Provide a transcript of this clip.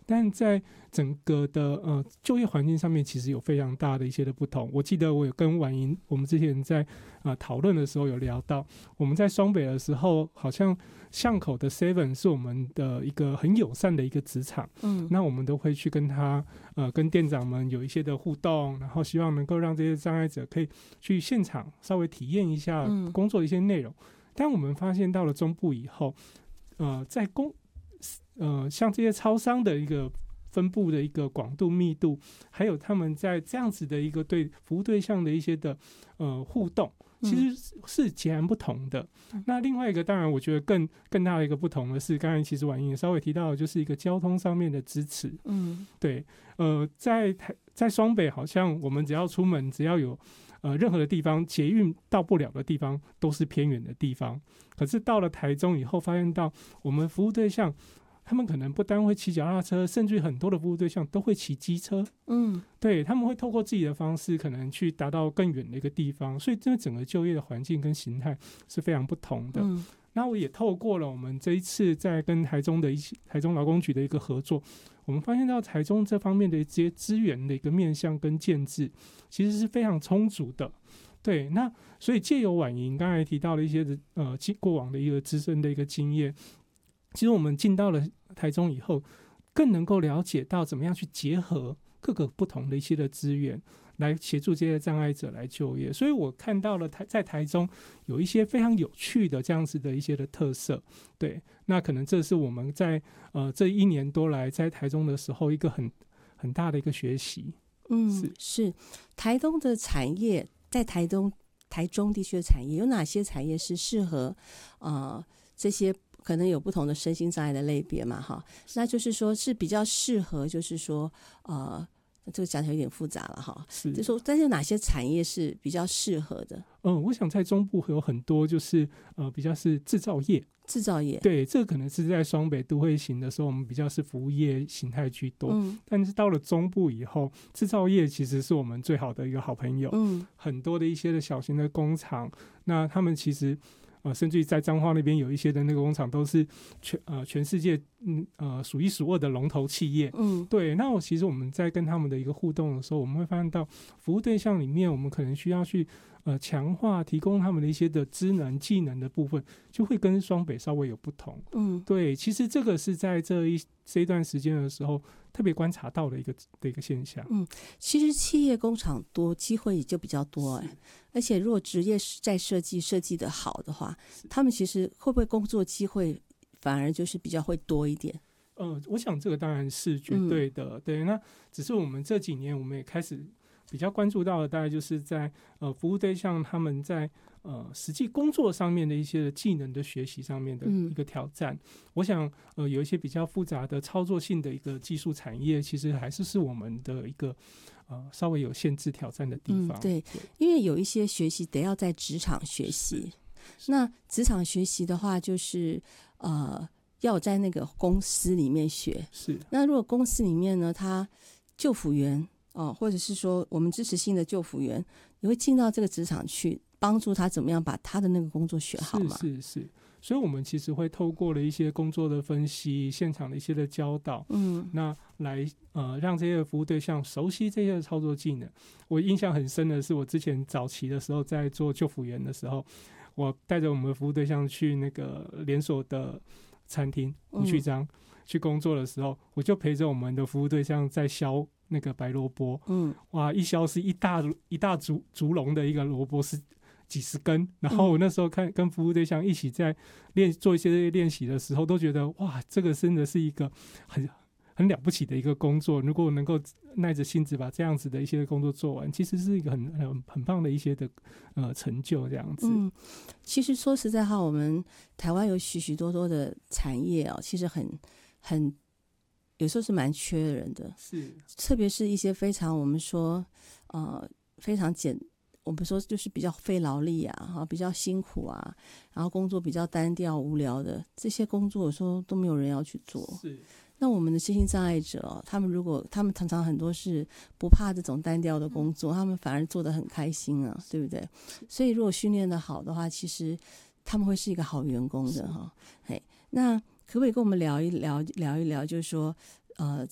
但在整个的就业环境上面，其实有非常大的一些的不同。我记得我有跟婉莹，我们之前在讨论的时候有聊到，我们在双北的时候，好像巷口的 Seven 是我们的一个很友善的一个职场，那我们都会去跟他跟店长们有一些的互动，然后希望能够让这些障碍者可以去现场稍微体验一下工作的一些内容。但我们发现到了中部以后，在像这些超商的一个分布的一个广度密度，还有他们在这样子的一个对服务对象的一些的互动，其实是截然不同的。那另外一个当然我觉得更大的一个不同的是，刚才其实婉莹也稍微提到的，就是一个交通上面的支持。对，在双北好像我们只要出门，只要有任何的地方捷运到不了的地方都是偏远的地方，可是到了台中以后，发现到我们服务对象他们可能不单会骑脚踏车，甚至很多的服务对象都会骑机车。对，他们会透过自己的方式可能去达到更远的一个地方，所以这整个就业的环境跟形态是非常不同的。那我也透过了我们这一次在跟台中劳工局的一个合作，我们发现到台中这方面的一些资源的一个面向跟建制其实是非常充足的。对，那所以借由婉莹刚才提到的一些过往的一个资深的一个经验，其实我们进到了台中以后，更能够了解到怎么样去结合各个不同的一些的资源，来协助这些障碍者来就业。所以我看到了在台中有一些非常有趣的这样子的一些的特色。对，那可能这是我们在这1年多来在台中的时候一个很大的一个学习。 是台东的产业，在台中地区的产业有哪些产业是适合这些可能有不同的身心障碍的类别嘛？哈，那就是说是比较适合，就是说这个讲起来有点复杂了哈。就是说，但是有哪些产业是比较适合的？ 我想在中部会有很多就是比较是制造业。对，这个可能是在双北都会型的时候，我们比较是服务业形态居多。但是到了中部以后，制造业其实是我们最好的一个好朋友。很多的一些的小型的工厂，那他们其实甚至于在彰化那边有一些的那个工厂都是全世界数一数二的龙头企业。对，那其实我们在跟他们的一个互动的时候，我们会发现到服务对象里面，我们可能需要去强化提供他们的一些的职能技能的部分，就会跟双北稍微有不同。对，其实这个是在这一段时间的时候特别观察到的一个现象。 其实企业工厂多，机会也就比较多。而且如果职业在设计的好的话，他们其实会不会工作机会反而就是比较会多一点？ 我想这个当然是绝对的。对，那只是我们这几年我们也开始比较关注到的，大概就是在服务对象他们在实际工作上面的一些技能的学习上面的一个挑战。我想有一些比较复杂的操作性的一个技术产业，其实还是我们的一个稍微有限制挑战的地方。 对，因为有一些学习得要在职场学习。那职场学习的话，就是要在那个公司里面学。那如果公司里面呢，他就辅员或者是说我们支持性的就辅员，你会进到这个职场去帮助他怎么样把他的那个工作学好吗？ 是。所以我们其实会透过了一些工作的分析，现场的一些的教导，那来让这些服务对象熟悉这些操作技能。我印象很深的是，我之前早期的时候在做就辅员的时候，我带着我们的服务对象去那个连锁的餐厅胡须章去工作的时候，我就陪着我们的服务对象在削那个白萝卜。哇，一削是一大竹笼的一个萝卜，是几十根。然后我那时候跟服务对象一起在做一些练习的时候，都觉得哇，这个真的是一个很了不起的一个工作。如果能够耐着性子把这样子的一些工作做完，其实是一个很棒的一些的成就这样子。 其实说实在话，我们台湾有许许多多的产业其实很有时候是蛮缺人的。特别是一些非常我们说非常我们说就是比较费劳力比较辛苦然后工作比较单调无聊的这些工作，有时候都没有人要去做。那我们的身心障碍者他们常常很多是不怕这种单调的工作，他们反而做得很开心对不对？所以如果训练得好的话，其实他们会是一个好员工的那可不可以跟我们聊一聊，就是说